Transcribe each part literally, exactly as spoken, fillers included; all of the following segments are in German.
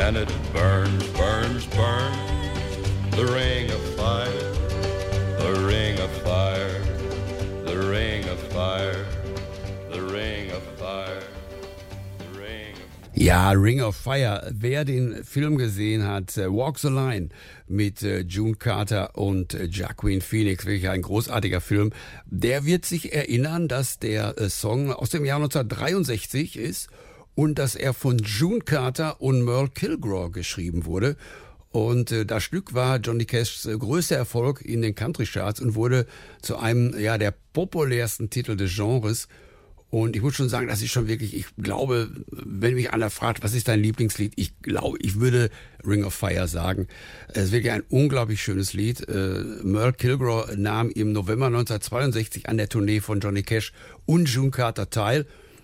and it burns, burns, burns. The ring of fire, the ring of fire, the ring of fire, the ring of fire. Ja, Ring of Fire. Wer den Film gesehen hat, Walk the Line mit June Carter und Joaquin Phoenix, wirklich ein großartiger Film, der wird sich erinnern, dass der Song aus dem Jahr neunzehnhundertdreiundsechzig ist und dass er von June Carter und Merle Kilgore geschrieben wurde. Und äh, das Stück war Johnny Cashs äh, größter Erfolg in den Country-Charts und wurde zu einem ja der populärsten Titel des Genres. Und ich muss schon sagen, das ist schon wirklich, ich glaube, wenn mich einer fragt, was ist dein Lieblingslied? Ich glaube, ich würde Ring of Fire sagen. Es ist wirklich ein unglaublich schönes Lied. Äh, Merle Kilgore nahm im November neunzehnhundertzweiundsechzig an der Tournee von Johnny Cash und June Carter teil.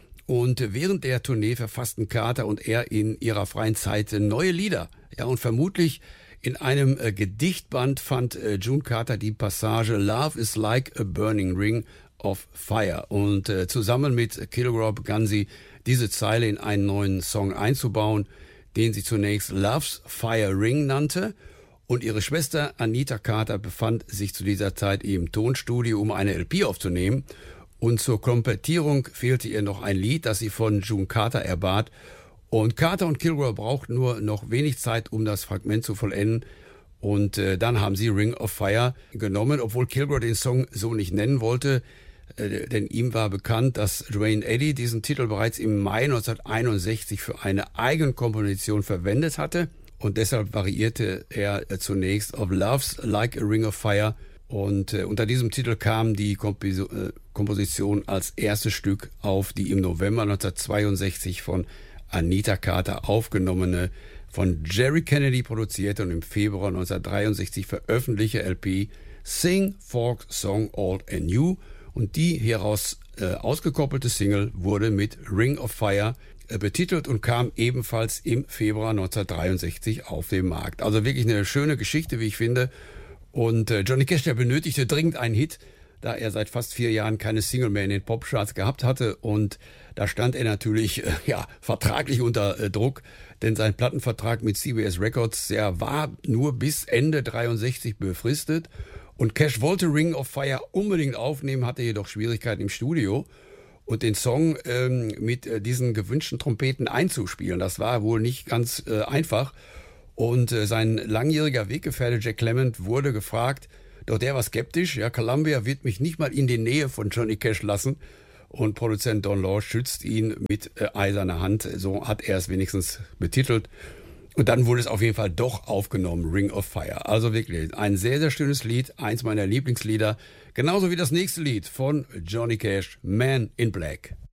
Und während der Tournee verfassten Carter und er in ihrer freien Zeit neue Lieder. Ja, und vermutlich in einem äh, Gedichtband fand äh, June Carter die Passage Love is like a burning ring of Fire. Und äh, zusammen mit Kilgore begann sie, diese Zeile in einen neuen Song einzubauen, den sie zunächst Love's Fire Ring nannte. Und ihre Schwester Anita Carter befand sich zu dieser Zeit im Tonstudio, um eine L P aufzunehmen. Und zur Komplettierung fehlte ihr noch ein Lied, das sie von June Carter erbat. Und Carter und Kilgore brauchten nur noch wenig Zeit, um das Fragment zu vollenden. Und äh, dann haben sie Ring of Fire genommen, obwohl Kilgore den Song so nicht nennen wollte. Denn ihm war bekannt, dass Duane Eddy diesen Titel bereits im Mai neunzehnhunderteinundsechzig für eine Eigenkomposition verwendet hatte. Und deshalb variierte er zunächst auf Love's Like a Ring of Fire. Und äh, unter diesem Titel kam die Kompos- äh, Komposition als erstes Stück auf die im November neunzehnhundertzweiundsechzig von Anita Carter aufgenommene, von Jerry Kennedy produzierte und im Februar neunzehnhundertdreiundsechzig veröffentlichte L P Sing, Folk, Song, Old and New. Und die hieraus äh, ausgekoppelte Single wurde mit Ring of Fire äh, betitelt und kam ebenfalls im Februar neunzehnhundertdreiundsechzig auf den Markt. Also wirklich eine schöne Geschichte, wie ich finde. Und äh, Johnny Cash, der benötigte dringend einen Hit, da er seit fast vier Jahren keine Single mehr in den Popcharts gehabt hatte. Und da stand er natürlich äh, ja vertraglich unter äh, Druck, denn sein Plattenvertrag mit C B S Records, der war nur bis Ende dreiundsechzig befristet. Und Cash wollte Ring of Fire unbedingt aufnehmen, hatte jedoch Schwierigkeiten im Studio und den Song ähm, mit äh, diesen gewünschten Trompeten einzuspielen. Das war wohl nicht ganz äh, einfach. Und äh, sein langjähriger Weggefährte Jack Clement wurde gefragt, doch der war skeptisch. Ja, Columbia wird mich nicht mal in die Nähe von Johnny Cash lassen. Und Produzent Don Law schützt ihn mit äh, eiserner Hand. So hat er es wenigstens betitelt. Und dann wurde es auf jeden Fall doch aufgenommen, Ring of Fire. Also wirklich ein sehr, sehr schönes Lied, eins meiner Lieblingslieder. Genauso wie das nächste Lied von Johnny Cash, Man in Black.